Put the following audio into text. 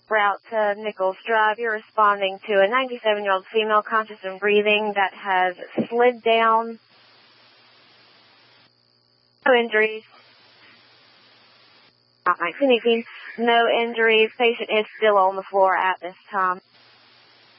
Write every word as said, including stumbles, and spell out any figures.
Route to Nichols Drive. You're responding to a ninety-seven-year-old female conscious and breathing that has slid down. No injuries. Not anything. No injuries. Patient is still on the floor at this time.